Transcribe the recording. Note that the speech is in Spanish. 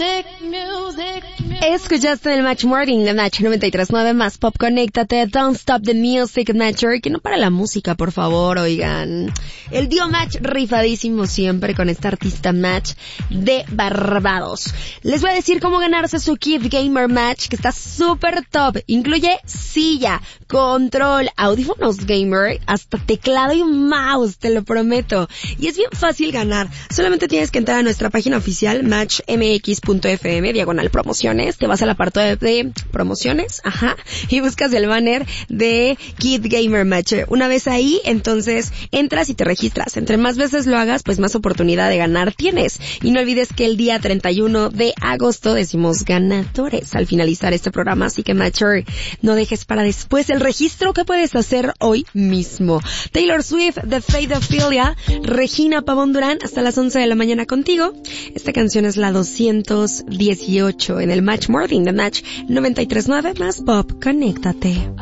Escuchaste el Match Morning de Match 93.9 más Pop. Conéctate, Don't Stop the Music Network. Que no para la música, por favor, oigan. El Dio Match rifadísimo siempre con esta artista Match de Barbados. Les voy a decir cómo ganarse su Kid Gamer Match, que está súper top. Incluye silla, control, audífonos gamer, hasta teclado y mouse, te lo prometo. Y es bien fácil ganar. Solamente tienes que entrar a nuestra página oficial, matchmx.fm/promociones. Te vas al apartado de promociones, y buscas el banner de Kid Gamer Match. Una vez ahí, entonces entras y te registras. Entre más veces lo hagas, pues más oportunidad de ganar tienes. Y no olvides que el día 31 de agosto decimos ganadores al finalizar este programa, así que Matcher, no dejes para después el registro que puedes hacer hoy mismo. Taylor Swift, The Fate of Philia, Regina Pavón Durán, hasta las 11 de la mañana contigo. Esta canción es la 218 en el Match Morning de Match 93.9 más Pop. Conéctate.